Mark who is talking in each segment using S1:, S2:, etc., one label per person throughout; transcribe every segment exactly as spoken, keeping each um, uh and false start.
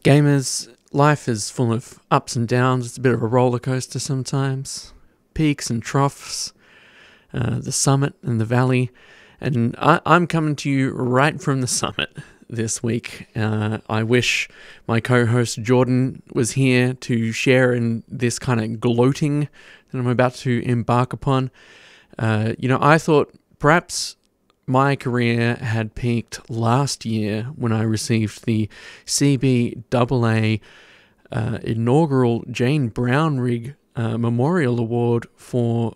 S1: Gamers, life is full of ups and downs. It's a bit of a roller coaster sometimes. Peaks and troughs, uh, the summit and the valley. And I, I'm coming to you right from the summit this week. Uh, I wish my co-host Jordan was here to share in this kind of gloating that I'm about to embark upon. Uh, you know, I thought perhaps my career had peaked last year when I received the C B A A uh, inaugural Jane Brown Rig uh, Memorial Award for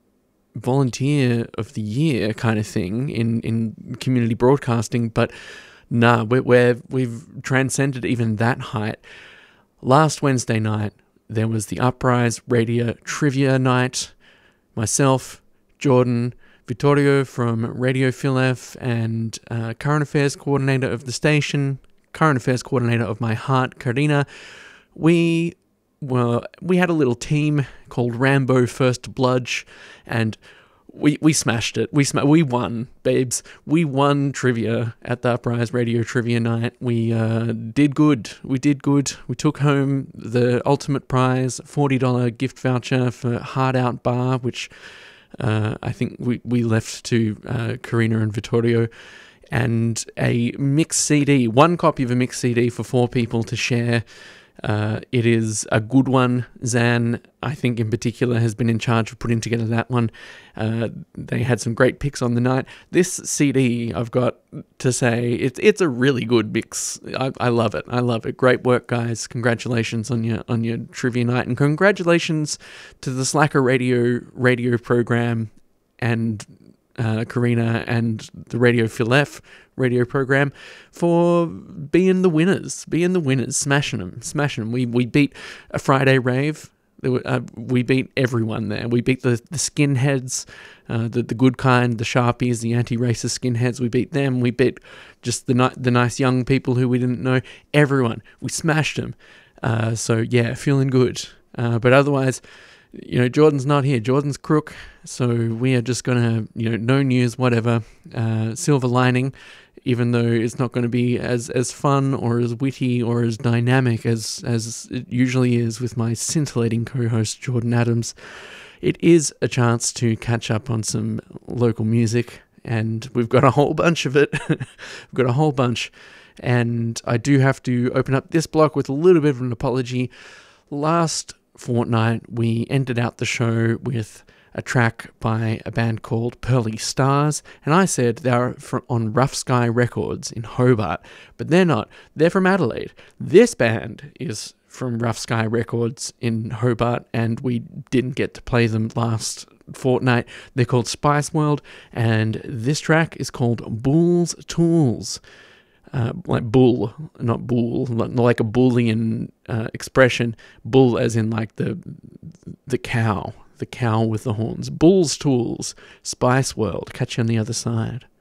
S1: Volunteer of the Year kind of thing in, in community broadcasting, but nah, we're, we're, we've transcended even that height. Last Wednesday night, there was the Uprise Radio Trivia Night. Myself, Jordan, Vittorio from Radio Philef, and uh, Current Affairs Coordinator of the station, Current Affairs Coordinator of my heart, Karina. We were, we had a little team called Rambo First Bludge, and we we smashed it. We sma- we won, babes. We won trivia at the Uprise Radio Trivia Night. We uh, did good. We did good. We took home the ultimate prize, forty dollars gift voucher for Hard Out Bar, which Uh, I think we, we left to uh, Karina and Vittorio, and a mixed C D, one copy of a mixed C D for four people to share. Uh, it is a good one. Zan, I think in particular, has been in charge of putting together that one. Uh, they had some great picks on the night. This C D, I've got to say, it's it's a really good mix. I, I love it. I love it. Great work, guys. Congratulations on your on your trivia night, and congratulations to the Slacker Radio radio program and uh, Karina and the Radio Philef radio program for being the winners, being the winners, smashing them, smashing them. We we beat a Friday rave. Uh, we beat everyone there. We beat the, the skinheads, uh, the the good kind, the Sharpies, the anti-racist skinheads. We beat them. We beat just the ni- the nice young people who we didn't know. Everyone. We smashed them. Uh, so yeah, feeling good. Uh, but otherwise, you know, Jordan's not here. Jordan's crook. So we are just gonna, you know, no news, whatever. Uh, silver lining. Even though it's not going to be as, as fun or as witty or as dynamic as, as it usually is with my scintillating co-host Jordan Adams, it is a chance to catch up on some local music, and we've got a whole bunch of it. We've got a whole bunch, and I do have to open up this block with a little bit of an apology. Last fortnight, we ended out the show with a track by a band called Pearly Stars, and I said they're from, on Rough Sky Records in Hobart, but they're not. They're from Adelaide. This band is from Rough Sky Records in Hobart, and we didn't get to play them last fortnight. They're called Spice World, and this track is called Bull's Tools. Uh, like bull, not bull, like a Boolean uh, expression. Bull as in like the the cow. The cow with the horns. Bull's Tools, Spice World. Catch you on the other side.